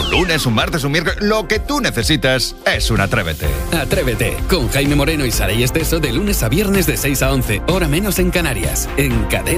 Un lunes, un martes, un miércoles, lo que tú necesitas es un Atrévete. Atrévete, con Jaime Moreno y Saray Esteso de lunes a viernes de 6 a 11, hora menos en Canarias, en Cadena